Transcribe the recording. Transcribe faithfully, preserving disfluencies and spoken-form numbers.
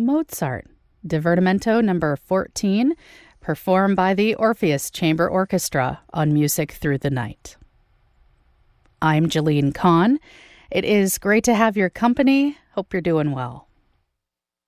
Mozart, Divertimento number fourteen, performed by the Orpheus Chamber Orchestra on Music Through the Night. I'm Jalene Kahn. It is great to have your company. Hope you're doing well.